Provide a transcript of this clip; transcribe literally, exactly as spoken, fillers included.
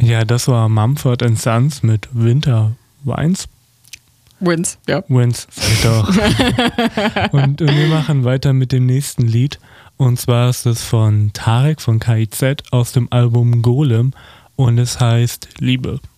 Ja, das war Mumford and Sons mit Winter Wines. Wins, ja. Wins, sag ich doch. und, und wir machen weiter mit dem nächsten Lied. Und zwar ist es von Tarek von K I Z aus dem Album Golem und es heißt Liebe.